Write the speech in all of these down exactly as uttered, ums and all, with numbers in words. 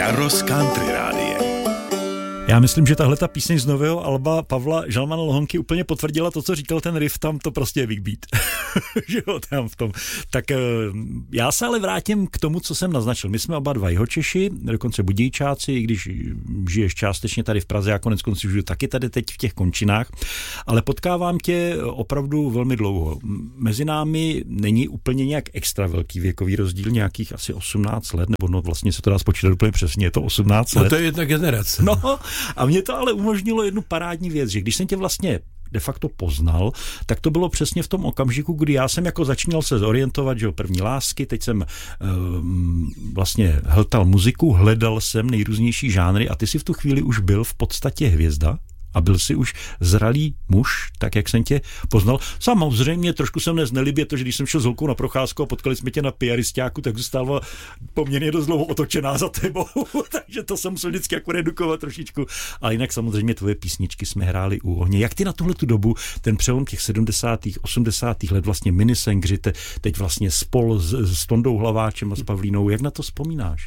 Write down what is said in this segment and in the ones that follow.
Jaro z Country Rádia. Já myslím, že tahle ta píseň z nového alba Pavla Žalmana Lohonky úplně potvrdila to, co říkal ten riff, tam to prostě je Big Beat. Že jo, tam v tom. Tak já se ale vrátím k tomu, co jsem naznačil. My jsme oba dva Jihočeši, dokonce Budějčáci, i když žiješ částečně tady v Praze, já konec konců žiju taky tady teď v těch končinách, ale potkávám tě opravdu velmi dlouho. Mezi námi není úplně nějak extra velký věkový rozdíl, nějakých asi osmnáct let, nebo no vlastně se to dá spočítat úplně přesně, je to osmnáct let. No to je jedna generace. No, a mě to ale umožnilo jednu parádní věc, že když jsem tě vlastně de facto poznal, tak to bylo přesně v tom okamžiku, kdy já jsem jako začínal se zorientovat, že jo, první lásky, teď jsem um, vlastně hltal muziku, hledal jsem nejrůznější žánry a ty si v tu chvíli už byl v podstatě hvězda. A byl jsi už zralý muž, tak jak jsem tě poznal. Samozřejmě trošku jsem dnes nelibě to, že když jsem šel s holkou na procházku a potkali jsme tě na piaristáku, tak zůstala poměrně dost dlouho otočená za tebou, takže to jsem musel vždycky jako redukovat trošičku. A jinak samozřejmě tvoje písničky jsme hráli u ohně. Jak ty na tuhle tu dobu, ten přelom těch sedmdesátých, osmdesátých let, vlastně minisengři, teď vlastně spol s, s Tondou Hlaváčem a s Pavlínou, jak na to vzpomínáš?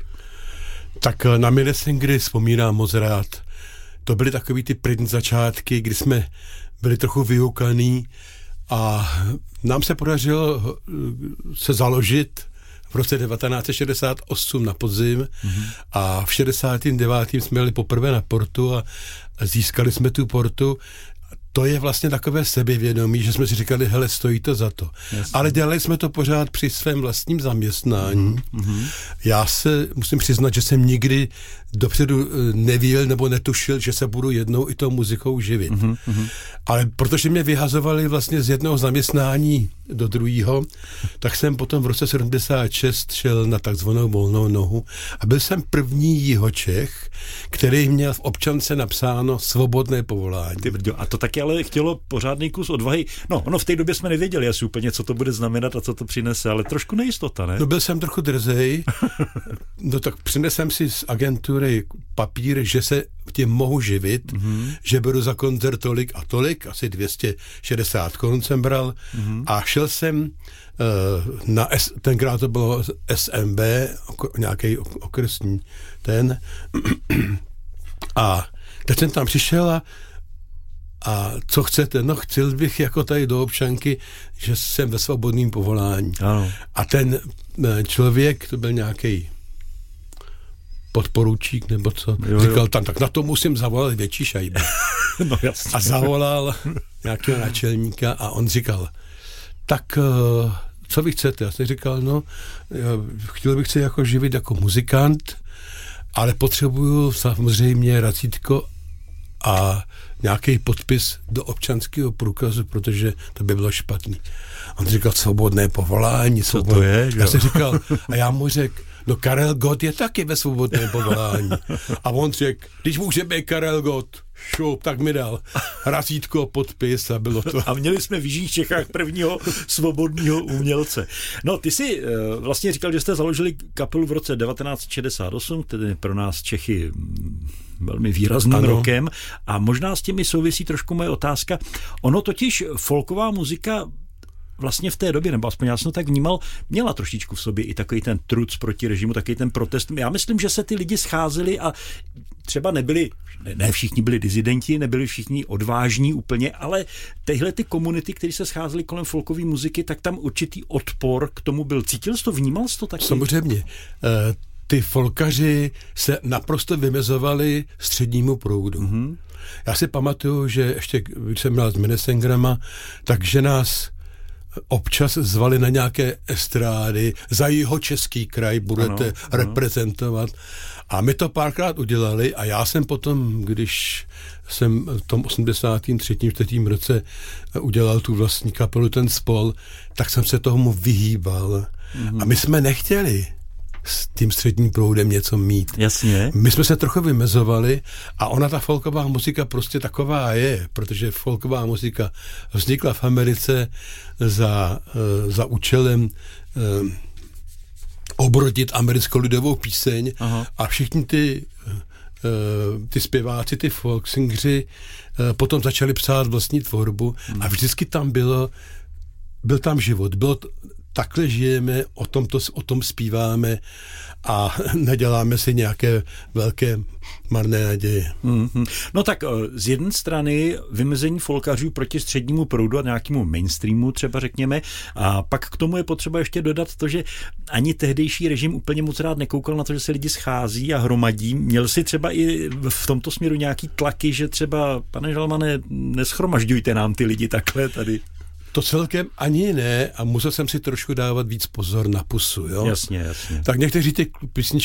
Tak na minisengry vzpomínám moc rád. To byly takový ty první začátky, kdy jsme byli trochu vyukaný a nám se podařilo se založit v roce devatenáct set šedesát osm na podzim mm-hmm. a v šedesátém devátém jsme jeli poprvé na portu a získali jsme tu portu. To je vlastně takové sebevědomí, že jsme si říkali, hele, stojí to za to. Jasně. Ale dělali jsme to pořád při svém vlastním zaměstnání. Mm-hmm. Já se musím přiznat, že jsem nikdy dopředu nevěděl nebo netušil, že se budu jednou i tou muzikou živit. Mm-hmm. Ale protože mě vyhazovali vlastně z jednoho zaměstnání do druhého, tak jsem potom v roce sedmdesát šest šel na takzvanou volnou nohu a byl jsem první Jihočech, který měl v občance napsáno svobodné povolání. Ty brďo, a to taky ale chtělo pořádný kus odvahy. No, ono v té době jsme nevěděli asi úplně, co to bude znamenat a co to přinese, ale trošku nejistota, ne? No byl jsem trochu drzej, no tak přinesem si z agentury papír, že se tím mohu živit, mm-hmm. že beru za koncert tolik a tolik, asi dvě stě šedesát korun jsem bral mm-hmm. a šel jsem uh, na, S, tenkrát to bylo S M B, nějaký okresní ten a teď jsem tam přišel a A co chcete? No chtěl bych jako tady do občanky, že jsem ve svobodném povolání. Ano. A ten člověk, to byl nějaký podporučík nebo co, jo, říkal jo. tam, tak na to musím zavolat větší šajby. No jasně. A zavolal nějakého načelníka a on říkal, tak co vy chcete? Já jsem říkal, no chtěl bych se jako živit jako muzikant, ale potřebuju samozřejmě razítko a nějaký podpis do občanského průkazu, protože to by bylo špatný. On říkal, svobodné povolání. Svobod... Co to je? Já jsem říkal, a já mu řekl, no Karel Gott je taky ve svobodném povolání. A on řekl, když může být Karel Gott, šup, tak mi dal razítko, podpis a bylo to. A měli jsme v Jižních Čechách prvního svobodného umělce. No, ty jsi uh, vlastně říkal, že jste založili kapelu v roce devatenáct set šedesát osm, tedy pro nás Čechy velmi výrazným ano. rokem a možná s těmi souvisí trošku moje otázka. Ono totiž folková muzika vlastně v té době, nebo aspoň já jsem to tak vnímal, měla trošičku v sobě i takový ten truc proti režimu, takový ten protest. Já myslím, že se ty lidi scházeli a třeba nebyli, ne všichni byli dizidenti, nebyli všichni odvážní úplně, ale tyhle ty komunity, které se scházely kolem folkové muziky, tak tam určitý odpor k tomu byl. Cítil jsi to, vnímal jsi to taky? Samozřejmě. Uh, ty folkaři se naprosto vymezovali střednímu proudu. Mm-hmm. Já si pamatuju, že ještě, když jsem měl s minisengrama, takže nás občas zvali na nějaké estrády, za Jihočeský kraj budete ano, reprezentovat. Ano. A my to párkrát udělali a já jsem potom, když jsem v tom osmdesátém třetím čtvrtém roce udělal tu vlastní kapelu, ten spol, tak jsem se tomu vyhýbal. Mhm. A my jsme nechtěli s tím středním proudem něco mít. Jasně. My jsme se trochu vymezovali a ona, ta folková muzika prostě taková je, protože folková muzika vznikla v Americe za, za účelem um, obrodit americkou lidovou píseň. Aha. A všichni ty, uh, ty zpěváci, ty folksingři uh, potom začali psát vlastní tvorbu hmm. a vždycky tam bylo, byl tam život, bylo takhle žijeme, o tom, to, o tom zpíváme a neděláme si nějaké velké marné naděje. Mm-hmm. No tak z jedné strany vymezení folkařů proti střednímu proudu a nějakému mainstreamu třeba řekněme, a pak k tomu je potřeba ještě dodat to, že ani tehdejší režim úplně moc rád nekoukal na to, že se lidi schází a hromadí. Měl si třeba i v tomto směru nějaký tlaky, že třeba, pane Žalmane, neschromažďujte nám ty lidi takhle tady. To celkem ani ne a musel jsem si trošku dávat víc pozor na pusu. Jo? Jasně, jasně. Tak někteří ty písničky